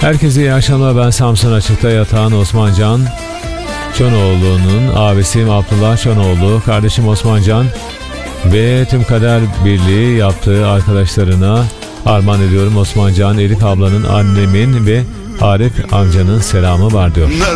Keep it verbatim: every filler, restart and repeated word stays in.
Herkese iyi akşamlar. Ben Samsun Açık'ta yatan Osmancan Çonoğlu'nun abisiyim Abdullah Çonoğlu. Kardeşim Osmancan ve tüm Kader Birliği yaptığı arkadaşlarına armağan ediyorum. Osmancan, Elif ablanın, annemin ve Arif amcanın selamı var diyor.